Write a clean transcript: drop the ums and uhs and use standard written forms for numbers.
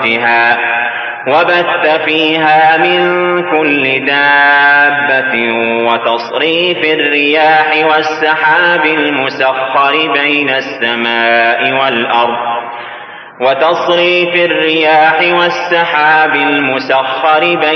فوقها وبث فيها من كل دابة وتصريف الرياح والسحاب المسخر بين السماء والأرض